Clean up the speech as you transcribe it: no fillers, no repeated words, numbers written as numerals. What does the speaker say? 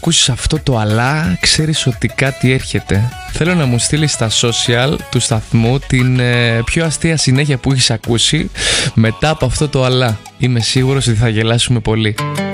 ακούσεις αυτό το αλλά, ξέρεις ότι κάτι έρχεται. Θέλω να μου στείλεις στα social του σταθμού την πιο αστεία συνέχεια που έχεις ακούσει μετά από αυτό το αλλά. Είμαι σίγουρος ότι θα γελάσουμε πολύ.